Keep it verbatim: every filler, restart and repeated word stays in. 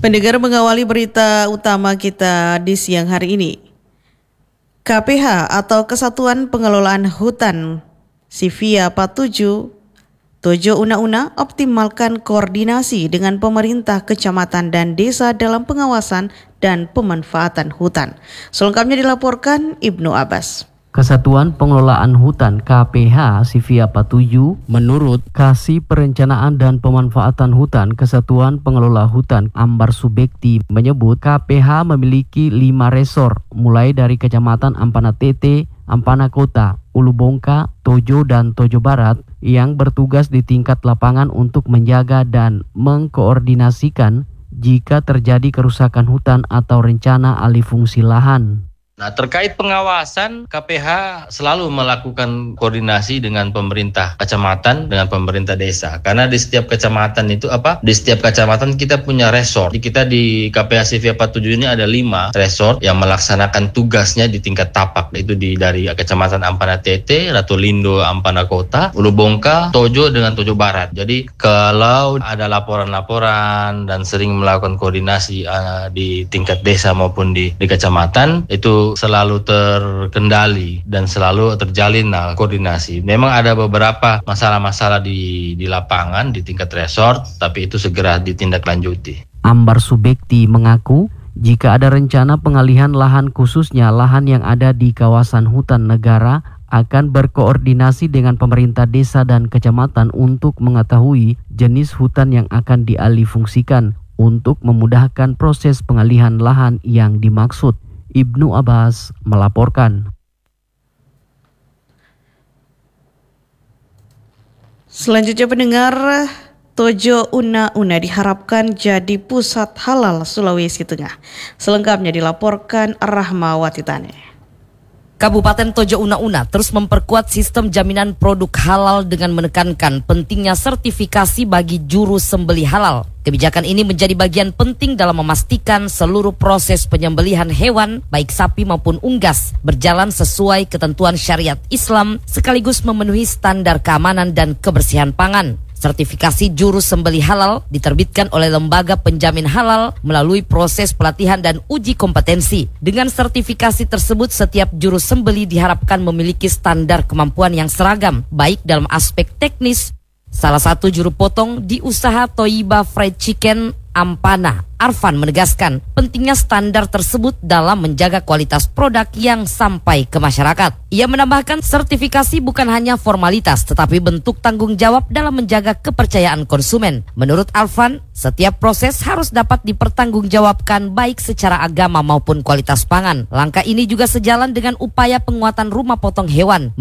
Pendengar, mengawali berita utama kita di siang hari ini. K P H atau Kesatuan Pengelolaan Hutan Sivia Patuju Tojo Una-Una optimalkan koordinasi dengan pemerintah kecamatan dan desa dalam pengawasan dan pemanfaatan hutan. Selengkapnya dilaporkan Ibnu Abbas. Kesatuan Pengelolaan Hutan K P H Sivia Patuju menurut Kasih Perencanaan dan Pemanfaatan Hutan Kesatuan Pengelola Hutan Ambar Subekti menyebut K P H memiliki lima resor mulai dari Kecamatan Ampana Tete, Ampana Kota, Ulu Bongka, Tojo dan Tojo Barat yang bertugas di tingkat lapangan untuk menjaga dan mengkoordinasikan jika terjadi kerusakan hutan atau rencana alih fungsi lahan. Nah, terkait pengawasan, K P H selalu melakukan koordinasi dengan pemerintah kecamatan, dengan pemerintah desa. Karena di setiap kecamatan itu apa? Di setiap kecamatan kita punya resort. Di kita di K P H Sivia Patuju ini ada lima resort yang melaksanakan tugasnya di tingkat tapak. Itu di dari Kecamatan Ampana Tete, Ratu Lindo, Ampana Kota, Ulu Bongka, Tojo dengan Tojo Barat. Jadi kalau ada laporan-laporan dan sering melakukan koordinasi uh, di tingkat desa maupun di, di kecamatan, itu selalu terkendali dan selalu terjalin nah, koordinasi. Memang ada beberapa masalah-masalah di di lapangan di tingkat resort, tapi itu segera ditindaklanjuti. Ambar Subekti mengaku jika ada rencana pengalihan lahan khususnya lahan yang ada di kawasan hutan negara akan berkoordinasi dengan pemerintah desa dan kecamatan untuk mengetahui jenis hutan yang akan dialihfungsikan untuk memudahkan proses pengalihan lahan yang dimaksud. Ibnu Abbas melaporkan. Selanjutnya pendengar, Tojo Una-Una diharapkan jadi pusat halal Sulawesi Tengah. Selengkapnya dilaporkan Rahmawati Tane. Kabupaten Tojo Una-Una terus memperkuat sistem jaminan produk halal dengan menekankan pentingnya sertifikasi bagi juru sembelih halal. Kebijakan ini menjadi bagian penting dalam memastikan seluruh proses penyembelihan hewan, baik sapi maupun unggas, berjalan sesuai ketentuan syariat Islam sekaligus memenuhi standar keamanan dan kebersihan pangan. Sertifikasi juru sembelih halal diterbitkan oleh lembaga penjamin halal melalui proses pelatihan dan uji kompetensi. Dengan sertifikasi tersebut, setiap juru sembelih diharapkan memiliki standar kemampuan yang seragam, baik dalam aspek teknis. Salah satu juru potong di usaha Toiba Fried Chicken Ampana, Arfan, menegaskan pentingnya standar tersebut dalam menjaga kualitas produk yang sampai ke masyarakat. Ia menambahkan sertifikasi bukan hanya formalitas tetapi bentuk tanggung jawab dalam menjaga kepercayaan konsumen. Menurut Arfan, setiap proses harus dapat dipertanggungjawabkan baik secara agama maupun kualitas pangan. Langkah ini juga sejalan dengan upaya penguatan rumah potong hewan